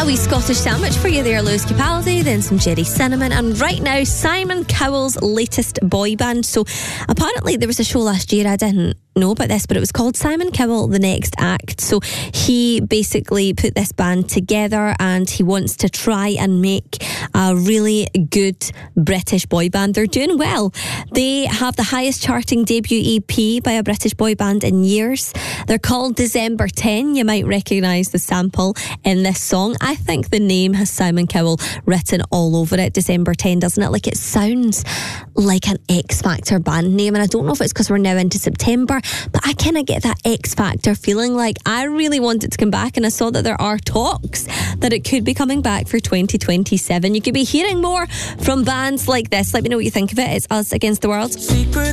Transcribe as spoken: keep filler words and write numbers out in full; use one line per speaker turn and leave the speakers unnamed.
wee Scottish sandwich for you there, Lewis Capaldi, then some Jerry Cinnamon, and right now Simon Cowell's latest boy band. So apparently there was a show last year, I didn't know about this, but it was called Simon Cowell The Next Act. So he basically put this band together and he wants to try and make a really good British boy band. They're doing well. They have the highest charting debut E P by a British boy band in years. They're called December ten. You might recognise the sample in this song. I think the name has Simon Cowell written all over it, December ten, doesn't it? Like, it sounds like an X Factor band name, and I don't know if it's because we're now into September, but I kind of get that X Factor feeling. Like, I really want it to come back, and I saw that there are talks that it could be coming back for twenty twenty-seven. You could be hearing more from bands like this. Let me know what you think of it. It's Us Against the World. Secret